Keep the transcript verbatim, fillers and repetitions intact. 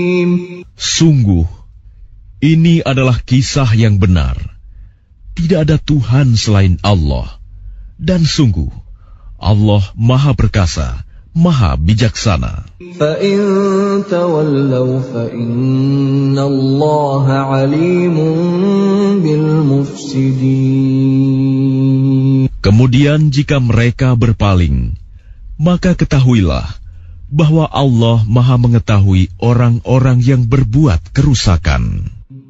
Sungguh, ini adalah kisah yang benar. Tidak ada Tuhan selain Allah. Dan sungguh, Allah Maha Perkasa, Maha Bijaksana. فَإِن تَوَلَّوْا فَإِنَّ اللَّهَ عَلِيمٌ بِالْمُفْسِدِينَ. Kemudian jika mereka berpaling, maka ketahuilah bahwa Allah Maha mengetahui orang-orang yang berbuat kerusakan.